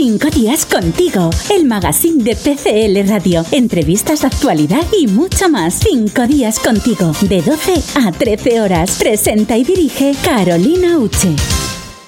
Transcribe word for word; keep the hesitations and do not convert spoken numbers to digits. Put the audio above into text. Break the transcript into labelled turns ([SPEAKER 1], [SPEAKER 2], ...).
[SPEAKER 1] Cinco días contigo, el magazine de P C L Radio. Entrevistas de actualidad y mucho más. Cinco días contigo, de doce a trece horas. Presenta y dirige Carolina Uche.